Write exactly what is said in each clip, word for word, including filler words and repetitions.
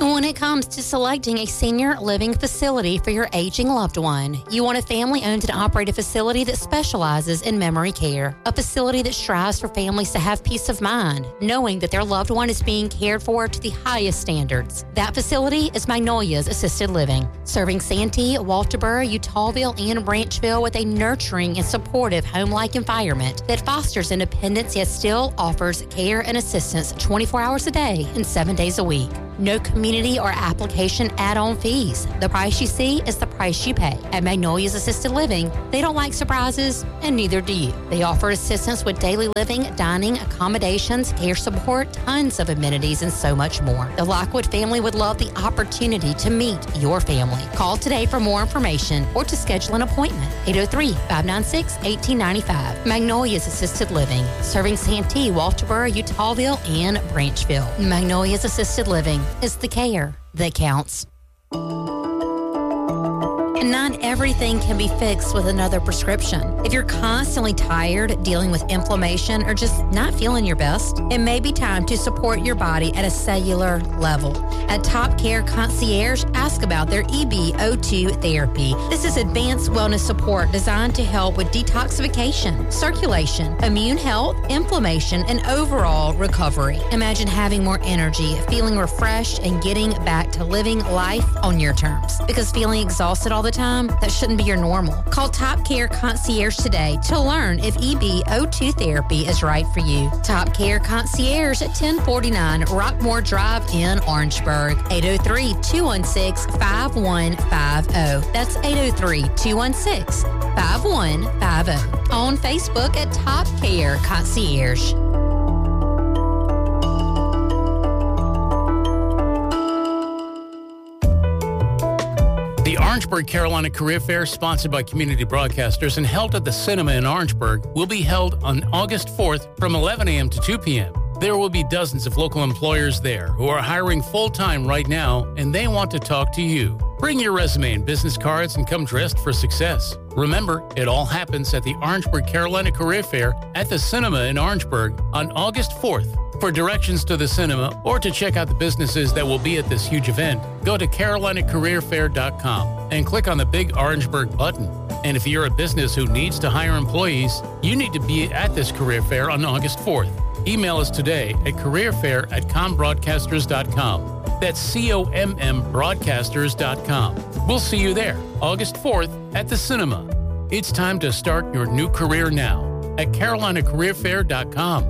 When it comes to selecting a senior living facility for your aging loved one, you want a family-owned and operated facility that specializes in memory care. A facility that strives for families to have peace of mind, knowing that their loved one is being cared for to the highest standards. That facility is Magnolia's Assisted Living, serving Santee, Walterboro, Utahville, and Branchville with a nurturing and supportive home-like environment that fosters independence yet still offers care and assistance twenty-four hours a day and seven days a week. No community or application add-on fees. The price you see is the price you pay. At Magnolia's Assisted Living, they don't like surprises, and neither do you. They offer assistance with daily living, dining, accommodations, care support, tons of amenities, and so much more. The Lockwood family would love the opportunity to meet your family. Call today for more information or to schedule an appointment. eight oh three, five nine six, one eight nine five. Magnolia's Assisted Living, serving Santee, Walterboro, Utahville, and Branchville. Magnolia's Assisted Living. It's the care that counts. Not everything can be fixed with another prescription. If you're constantly tired, dealing with inflammation, or just not feeling your best, it may be time to support your body at a cellular level. At Top Care Concierge, ask about their E B O two therapy. This is advanced wellness support designed to help with detoxification, circulation, immune health, inflammation, and overall recovery. Imagine having more energy, feeling refreshed, and getting back to living life on your terms. Because feeling exhausted all the time, that shouldn't be your normal. Call Top Care Concierge today to learn if E B O two therapy is right for you. Top Care Concierge at ten forty-nine Rockmore Drive in Orangeburg. eight oh three, two one six, five one five oh. That's eight oh three, two one six, five one five oh. On Facebook at Top Care Concierge. The Orangeburg Carolina Career Fair, sponsored by Community Broadcasters and held at the Cinema in Orangeburg, will be held on August fourth from eleven a.m. to two p.m. There will be dozens of local employers there who are hiring full-time right now, and they want to talk to you. Bring your resume and business cards and come dressed for success. Remember, it all happens at the Orangeburg Carolina Career Fair at the Cinema in Orangeburg on August fourth. For directions to the cinema or to check out the businesses that will be at this huge event, go to carolina career fair dot com and click on the big Orangeburg button. And if you're a business who needs to hire employees, you need to be at this career fair on August fourth. Email us today at careerfair at combroadcasters dot com. That's C O M M broadcasters dot com. We'll see you there, August fourth, at the cinema. It's time to start your new career now at carolina career fair dot com.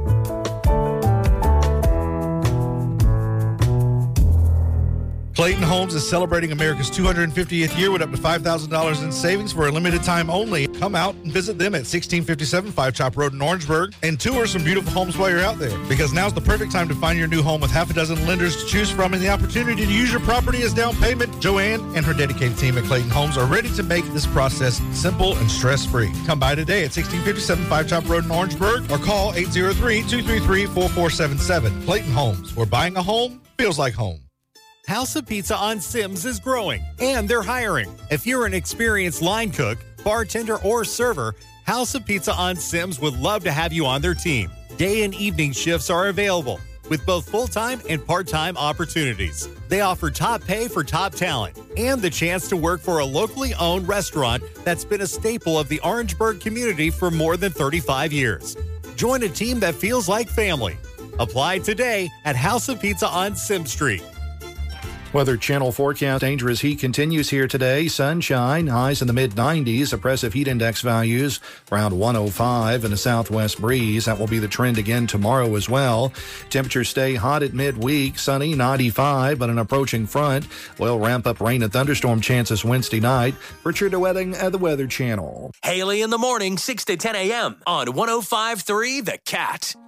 Clayton Homes is celebrating America's two hundred fiftieth year with up to five thousand dollars in savings for a limited time only. Come out and visit them at sixteen fifty-seven Five Chop Road in Orangeburg and tour some beautiful homes while you're out there. Because now's the perfect time to find your new home with half a dozen lenders to choose from and the opportunity to use your property as down payment. Joanne and her dedicated team at Clayton Homes are ready to make this process simple and stress-free. Come by today at sixteen fifty-seven Five Chop Road in Orangeburg or call eight oh three, two three three, four four seven seven. Clayton Homes, where buying a home feels like home. House of Pizza on Sims is growing, and they're hiring. If you're an experienced line cook, bartender, or server, House of Pizza on Sims would love to have you on their team. Day and evening shifts are available, with both full-time and part-time opportunities. They offer top pay for top talent, and the chance to work for a locally owned restaurant that's been a staple of the Orangeburg community for more than thirty-five years. Join a team that feels like family. Apply today at House of Pizza on Sim Street. Weather Channel forecast. Dangerous heat continues here today. Sunshine, highs in the mid nineties. Oppressive heat index values around one oh five and a southwest breeze. That will be the trend again tomorrow as well. Temperatures stay hot at midweek. Sunny, ninety-five, but an approaching front will ramp up rain and thunderstorm chances Wednesday night. Richard DeWetting at the Weather Channel. Haley in the morning, six to ten a.m. on one oh five point three The Cat.